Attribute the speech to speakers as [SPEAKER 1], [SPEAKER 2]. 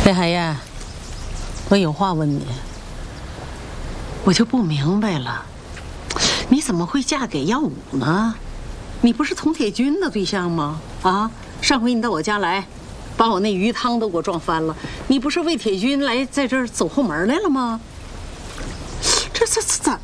[SPEAKER 1] 李海燕，我有话问你，我就不明白了，你怎么会嫁给耀武呢？你不是佟铁军的对象吗？啊，上回你到我家来，把我那鱼汤都给我撞翻了，你不是为铁军来在这儿走后门来了吗？这怎